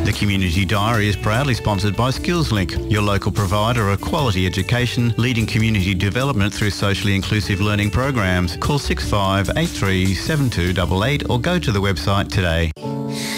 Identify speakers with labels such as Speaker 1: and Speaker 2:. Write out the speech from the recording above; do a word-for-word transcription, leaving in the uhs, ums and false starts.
Speaker 1: The Community Diary is proudly sponsored by SkillsLink, your local provider of quality education, leading community development through socially inclusive learning programs. Call six five eight three seven two eight eight or go to the website today.